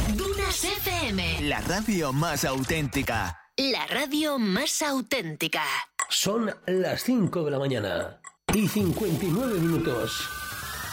Dunas FM. La radio más auténtica. La radio más auténtica. Son las 5 de la mañana y 59 minutos.